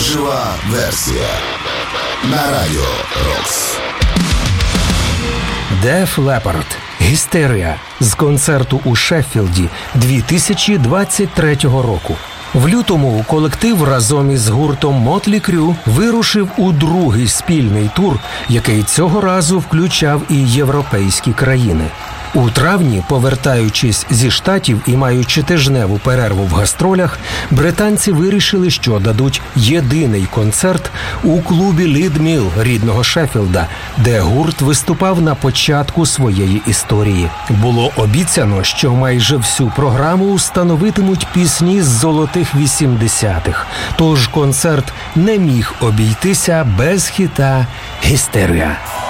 Жива версія на Радіо Рокс. Def Leppard «Hysteria» з концерту у Шеффілді 2023 року. В лютому колектив разом із гуртом Motley Crue вирушив у другий спільний тур, який цього разу включав і європейські країни. У травні, повертаючись зі Штатів і маючи тижневу перерву в гастролях, британці вирішили, що дадуть єдиний концерт у клубі Лід Міл рідного Шеффілда, де гурт виступав на початку своєї історії. Було обіцяно, що майже всю програму становитимуть пісні з золотих 80-х, тож концерт не міг обійтися без хіта «Hysteria».